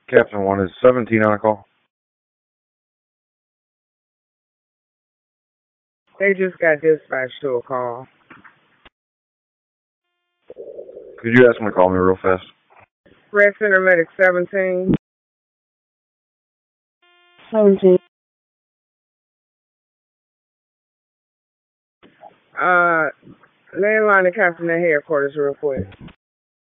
Captain 1 is 17 on a call. They just got dispatched to a call. Could you ask them to call me real fast? Red Center Medic 17. 17. Landline to Captain at headquarters real quick.